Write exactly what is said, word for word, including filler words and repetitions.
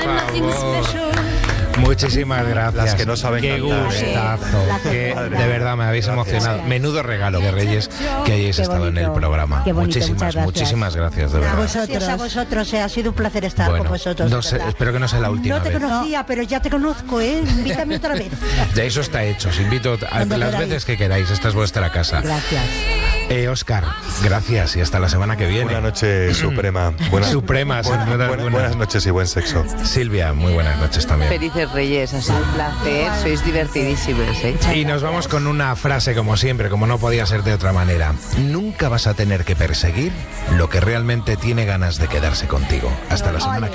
Muchísimas gracias. Las que no saben Qué cantar, gustazo. ¿eh? Que de verdad me habéis emocionado. Menudo regalo de Reyes que hayáis Qué estado en el bonito. programa. Qué bonito, Muchísimas, muchas gracias. muchísimas gracias, de A verdad. vosotros. Gracias a vosotros, eh, ha sido un placer estar Bueno, con vosotros. no de sé, verdad. espero que no sea la última No te vez. conocía, pero ya te conozco, ¿eh? Invítame otra vez. Ya eso está hecho. Os invito a Cuando las queráis. veces que queráis. Esta es vuestra casa. Gracias. Eh, Óscar, gracias y hasta la semana que viene. Una noche suprema. Buenas, Suprema, sin duda buenas, alguna. buenas noches y buen sexo. Silvia, muy buenas noches también. Felices Reyes, ha sido un placer, sois divertidísimos, ¿eh? Y nos vamos con una frase, como siempre, como no podía ser de otra manera. Nunca vas a tener que perseguir lo que realmente tiene ganas de quedarse contigo. Hasta la semana que viene.